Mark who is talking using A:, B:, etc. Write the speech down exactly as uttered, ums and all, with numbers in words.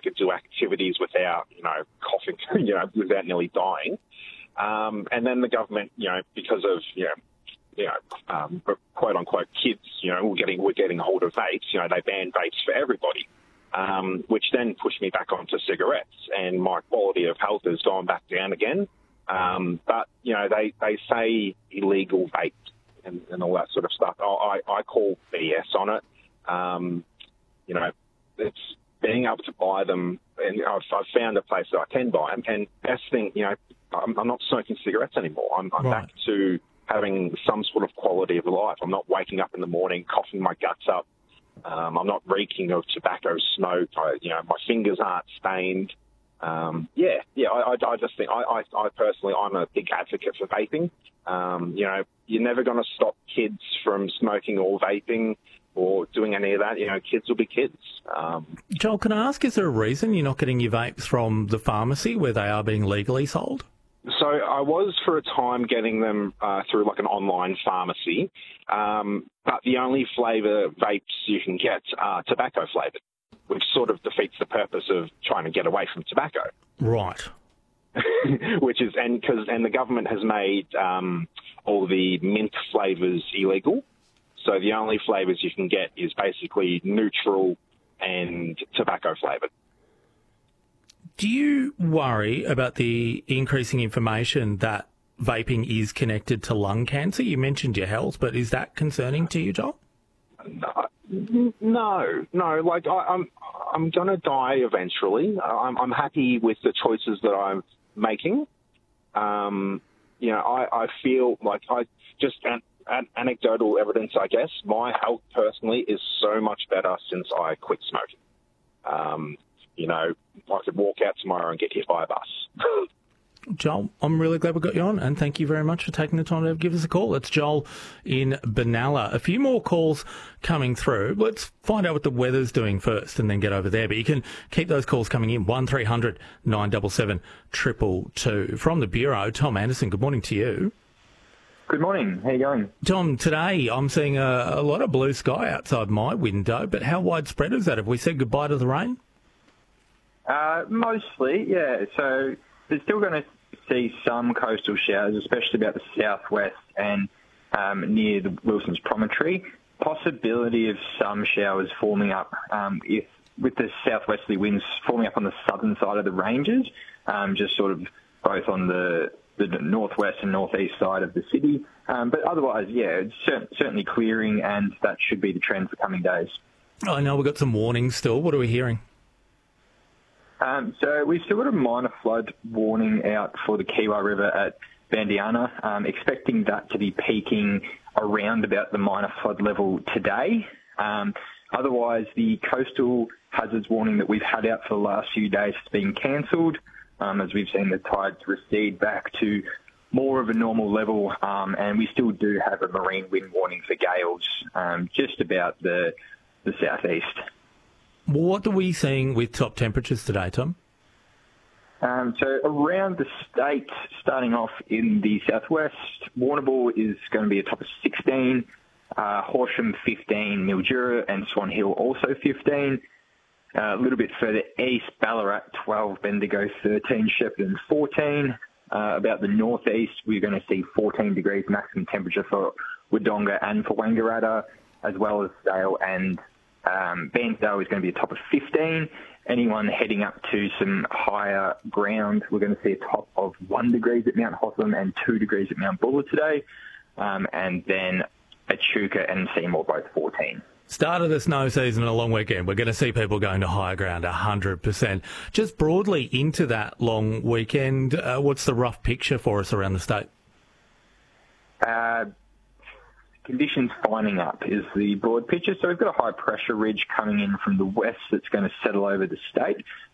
A: could do activities without, you know, coughing, you know, without nearly dying. Um, and then the government, you know, because of, you know, you know, um, quote unquote kids, you know, we're getting, we're getting hold of vapes, you know, they banned vapes for everybody, um, which then pushed me back onto cigarettes, and my quality of health has gone back down again. Um, but, you know, they, they say illegal vape and, and all that sort of stuff. I, I call B S on it. Um, you know, it's being able to buy them, and I've, I've found a place that I can buy them. And best thing, you know, I'm, I'm not smoking cigarettes anymore. I'm, I'm right. back to having some sort of quality of life. I'm not waking up in the morning, coughing my guts up. Um, I'm not reeking of tobacco smoke. I, you know, my fingers aren't stained. Um, yeah, yeah. I, I, I just think I, I, I personally, I'm a big advocate for vaping. Um, you know, you're never going to stop kids from smoking or vaping or doing any of that. You know, kids will be kids. Um,
B: Joel, can I ask, is there a reason you're not getting your vapes from the pharmacy where they are being legally sold?
A: So I was for a time getting them uh, through like an online pharmacy, um, but the only flavour vapes you can get are tobacco flavoured, which sort of defeats the purpose of trying to get away from tobacco.
B: Right.
A: Which is, and because, and the government has made um, all the mint flavours illegal. So the only flavours you can get is basically neutral and tobacco flavoured.
B: Do you worry about the increasing information that vaping is connected to lung cancer? You mentioned your health, but is that concerning to you, Joel?
A: No, no, no. Like I, I'm, I'm going to die eventually. I'm, I'm happy with the choices that I'm making. Um, you know, I, I feel like I just an, an anecdotal evidence, I guess. My health personally is so much better since I quit smoking. Um, you know, I could walk out tomorrow and get hit by a bus.
B: Joel, I'm really glad we got you on, and thank you very much for taking the time to give us a call. It's Joel in Benalla. A few more calls coming through. Let's find out what the weather's doing first and then get over there. But you can keep those calls coming in, one three hundred nine seven seven two two two. From the Bureau, Tom Anderson, good morning to you.
C: Good morning. How are you going?
B: Tom, today I'm seeing a, a lot of blue sky outside my window, but how widespread is that? Have we said goodbye to the rain?
C: Uh, mostly, yeah. So they're still going to see some coastal showers, especially about the southwest and um, near the Wilson's Promontory. Possibility of some showers forming up um, if with the southwesterly winds forming up on the southern side of the ranges, um, just sort of both on the, the northwest and northeast side of the city. Um, but otherwise, yeah, it's cer- certainly clearing, and that should be the trend for coming days.
B: I know we've got some warnings still. What are we hearing?
C: Um, so we've still got a minor flood warning out for the Kiewa River at Bandiana, um, expecting that to be peaking around about the minor flood level today. Um, otherwise, the coastal hazards warning that we've had out for the last few days has been cancelled, um, as we've seen the tides recede back to more of a normal level, um, and we still do have a marine wind warning for gales um, just about the, the southeast.
B: What are we seeing with top temperatures today, Tom?
C: Um, so around the state, starting off in the southwest, Warrnambool is going to be a top of sixteen, uh, Horsham fifteen, Mildura and Swan Hill also fifteen. Uh, a little bit further east, Ballarat twelve, Bendigo thirteen, Shepparton fourteen. Uh, about the northeast, we're going to see fourteen degrees maximum temperature for Wodonga and for Wangaratta, as well as Dale and Um, Bairnsdale is going to be a top of fifteen. Anyone heading up to some higher ground, we're going to see a top of one degrees at Mount Hotham and two degrees at Mount Buller today. Um, and then Echuca and Seymour both fourteen.
B: Start of the snow season and a long weekend. We're going to see people going to higher ground one hundred percent. Just broadly into that long weekend, uh, what's the rough picture for us around the state?
C: Uh, Conditions finding up is the broad picture. So we've got a high pressure ridge coming in from the west that's going to settle over the state.